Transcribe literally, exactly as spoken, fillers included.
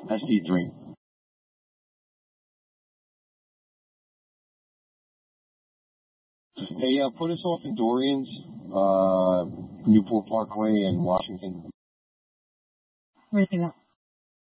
S D three. Hey, uh, put us off in Dorian's, uh, Newport Parkway and Washington. Where's it at?